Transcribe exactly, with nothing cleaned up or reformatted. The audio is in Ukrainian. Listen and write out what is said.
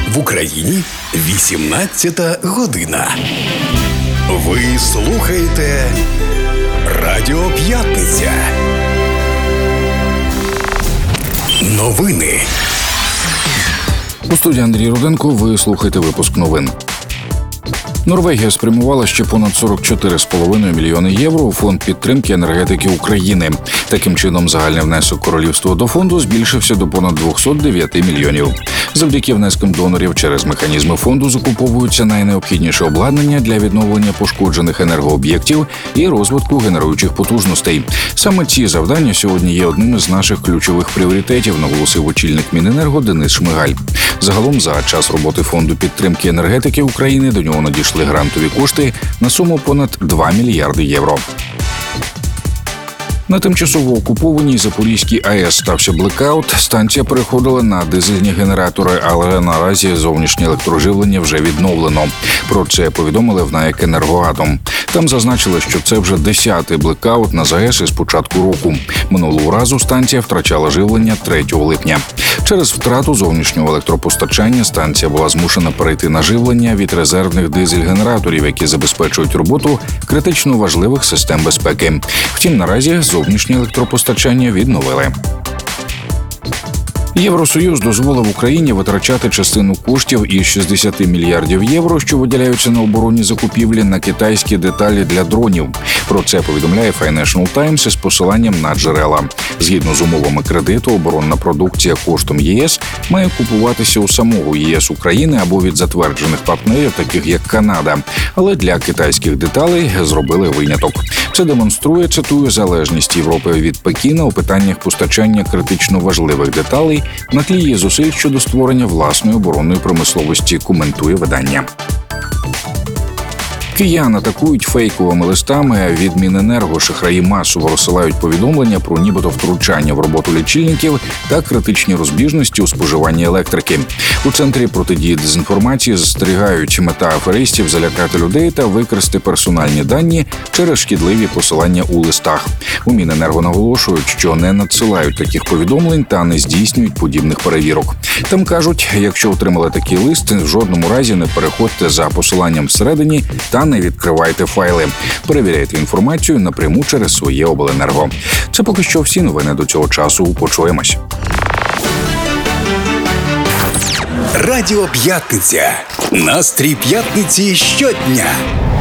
В Україні вісімнадцята година. Ви слухаєте Радіо П'ятниця. Новини. У студії Андрій Руденко. Ви слухаєте випуск новин. Норвегія спрямувала ще понад сорок чотири з половиною мільйони євро у фонд підтримки енергетики України. Таким чином, загальний внесок королівства до фонду збільшився до понад двісті дев'ять мільйонів. Завдяки внескам донорів через механізми фонду закуповуються найнеобхідніше обладнання для відновлення пошкоджених енергооб'єктів і розвитку генеруючих потужностей. Саме ці завдання сьогодні є одним із наших ключових пріоритетів, наголосив очільник Міненерго Денис Шмигаль. Загалом за час роботи фонду підтримки енергетики України до нього надійшли грантові кошти на суму понад два мільярди євро. На тимчасово окупованій Запорізькій АЕС стався блекаут, станція переходила на дизельні генератори, але наразі зовнішнє електроживлення вже відновлено. Про це повідомили в НАЕК «Енергоатом». Там зазначили, що це вже десятий блекаут на ЗАЕС із початку року. Минулого разу станція втрачала живлення третього липня. Через втрату зовнішнього електропостачання станція була змушена перейти на живлення від резервних дизель-генераторів, які забезпечують роботу критично важливих систем безпеки. Втім, наразі зовнішнє електропостачання відновили. Євросоюз дозволив Україні витрачати частину коштів із шістдесят мільярдів євро, що виділяються на оборонні закупівлі, на китайські деталі для дронів. Про це повідомляє Financial Times із посиланням на джерела. Згідно з умовами кредиту, оборонна продукція коштом ЄС має купуватися у самого ЄС України або від затверджених партнерів, таких як Канада. Але для китайських деталей зробили виняток. Це демонструє, цитую, залежність Європи від Пекіна у питаннях постачання критично важливих деталей на тлі її зусиль щодо створення власної оборонної промисловості, коментує видання. Киян атакують фейковими листами від Міненерго. Шахраї масово розсилають повідомлення про нібито втручання в роботу лічильників та критичні розбіжності у споживанні електрики. У Центрі протидії дезінформації застерігають: мета аферистів – залякати людей та використати персональні дані через шкідливі посилання у листах. У Міненерго наголошують, що не надсилають таких повідомлень та не здійснюють подібних перевірок. Там кажуть, якщо отримали такий лист, в жодному разі не переходьте за посиланням всередині та не відкривайте файли. Перевіряйте інформацію напряму через своє обленерго. Це поки що всі новини до цього часу. Почуємось. Радіо П'ятниця. Настрій п'ятниці щодня.